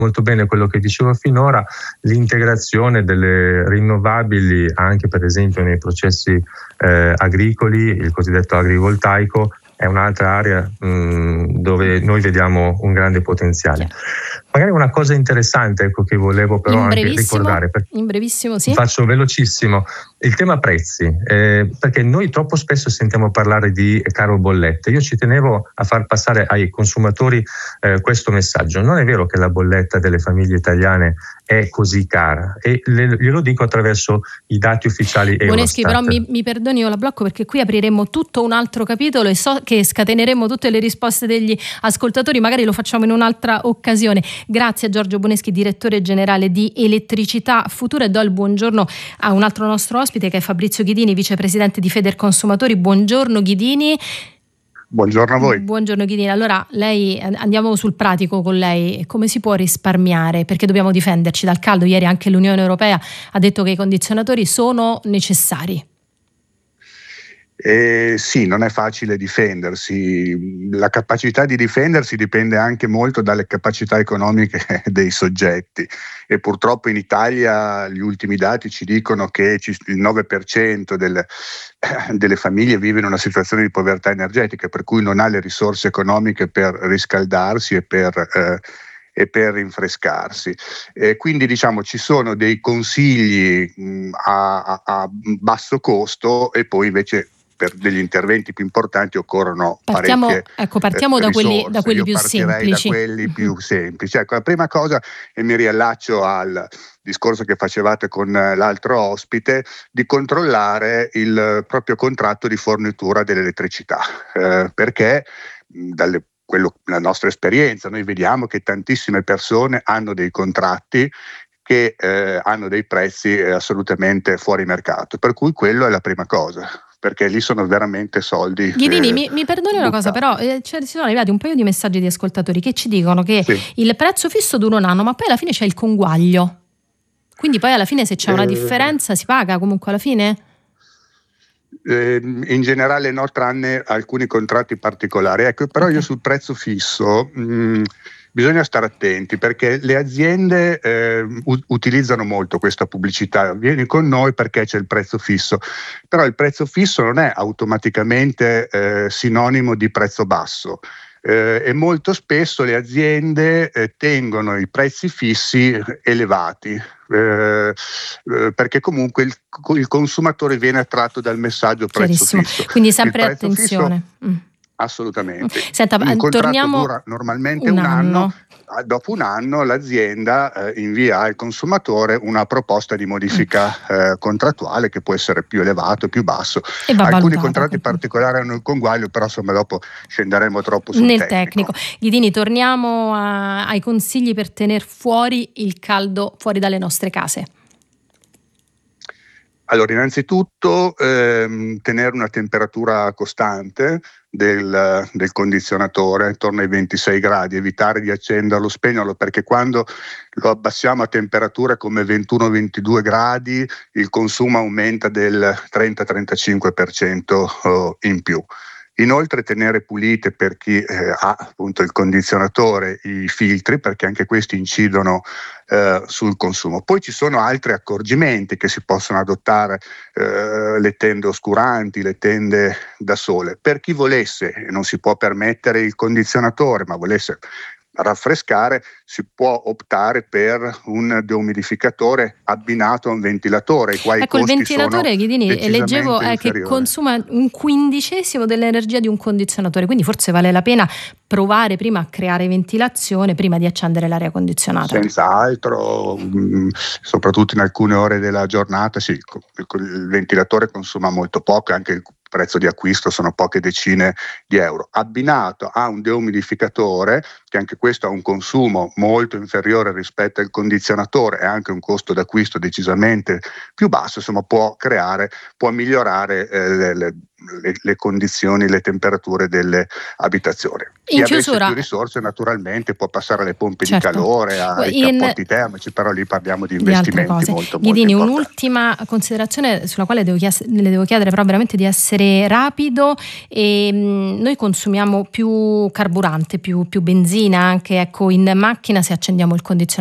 molto bene quello che dicevo finora, l'integrazione delle rinnovabili anche per esempio nei processi agricoli, il cosiddetto agrivoltaico, è un'altra area dove noi vediamo un grande potenziale. Magari una cosa interessante, ecco, che volevo però anche ricordare, in brevissimo, sì. Faccio velocissimo, il tema prezzi, perché noi troppo spesso sentiamo parlare di caro bollette. Io ci tenevo a far passare ai consumatori questo messaggio. Non è vero che la bolletta delle famiglie italiane è così cara, e glielo dico attraverso i dati ufficiali Boneschi, Eurostat. però mi perdoni, io la blocco perché qui apriremo tutto un altro capitolo e so che scateneremo tutte le risposte degli ascoltatori, magari lo facciamo in un'altra occasione. Grazie a Giorgio Boneschi, direttore generale di Elettricità Futura, e do il buongiorno a un altro nostro ospite che è Fabrizio Ghidini, vicepresidente di Federconsumatori. Buongiorno Ghidini. Buongiorno a voi. Buongiorno Ghidini. Allora, lei, andiamo sul pratico con lei. Come si può risparmiare? Perché dobbiamo difenderci dal caldo. Ieri anche l'Unione Europea ha detto che i condizionatori sono necessari. Sì, non è facile difendersi. La capacità di difendersi dipende anche molto dalle capacità economiche dei soggetti, e purtroppo in Italia gli ultimi dati ci dicono che il 9% delle famiglie vive in una situazione di povertà energetica, per cui non ha le risorse economiche per riscaldarsi e per rinfrescarsi. Quindi diciamo ci sono dei consigli a basso costo, e poi invece per degli interventi più importanti occorrono parecchie partiamo da quelli più semplici. Da quelli più semplici. Ecco, la prima cosa, e mi riallaccio al discorso che facevate con l'altro ospite, di controllare il proprio contratto di fornitura dell'elettricità, perché la nostra esperienza, noi vediamo che tantissime persone hanno dei contratti che hanno dei prezzi assolutamente fuori mercato, per cui quello è la prima cosa, perché lì sono veramente soldi. Ghidini, mi perdoni una cosa, però ci sono arrivati un paio di messaggi di ascoltatori che ci dicono che il prezzo fisso dura un anno, ma poi alla fine c'è il conguaglio, quindi poi alla fine se c'è una differenza si paga comunque alla fine? In generale no, tranne alcuni contratti particolari. Ecco, però io sul prezzo fisso bisogna stare attenti, perché le aziende utilizzano molto questa pubblicità: vieni con noi perché c'è il prezzo fisso, però il prezzo fisso non è automaticamente sinonimo di prezzo basso. E molto spesso le aziende tengono i prezzi fissi elevati, perché comunque il consumatore viene attratto dal messaggio prezzo fisso. Quindi sempre attenzione. Assolutamente. Senta, un contratto torniamo dura normalmente un anno. Dopo un anno l'azienda invia al consumatore una proposta di modifica contrattuale, che può essere più elevato, più basso. Alcuni contratti particolari hanno il conguaglio, però insomma dopo scenderemo troppo sul tecnico. Ghidini, torniamo ai consigli per tenere fuori il caldo fuori dalle nostre case. Allora, innanzitutto tenere una temperatura costante del condizionatore intorno ai 26 gradi, evitare di accenderlo, spegnerlo, perché quando lo abbassiamo a temperature come 21-22 gradi il consumo aumenta del 30-35% in più. Inoltre tenere pulite, per chi ha appunto il condizionatore, i filtri, perché anche questi incidono sul consumo. Poi ci sono altri accorgimenti che si possono adottare, le tende oscuranti, le tende da sole. Per chi volesse, non si può permettere il condizionatore, ma volesse raffrescare, si può optare per un deumidificatore abbinato a un ventilatore, i quali ecco, il costi ventilatore, sono Ghidini, leggevo che consuma un 1/15 dell'energia di un condizionatore, quindi forse vale la pena provare prima a creare ventilazione prima di accendere l'aria condizionata. Senz'altro, soprattutto in alcune ore della giornata, sì, il ventilatore consuma molto poco, anche il prezzo di acquisto sono poche decine di euro, abbinato a un deumidificatore, che anche questo ha un consumo molto inferiore rispetto al condizionatore e anche un costo d'acquisto decisamente più basso, insomma può migliorare le condizioni, le temperature delle abitazioni. Chi avesse più risorse naturalmente può passare alle pompe di calore, ai cappotti termici, però lì parliamo di investimenti molto Ghidini, importanti. un'ultima considerazione sulla quale le devo chiedere però veramente di essere rapido. Noi consumiamo più carburante, più benzina anche, ecco, in macchina se accendiamo il condizionatore